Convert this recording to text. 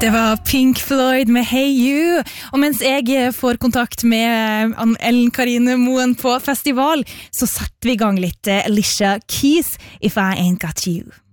Det var Pink Floyd med Hey You, og mens jeg får kontakt med Ellen Karine Moen på festival, så setter vi i gang litt Alicia Keys, If I Ain't Got You.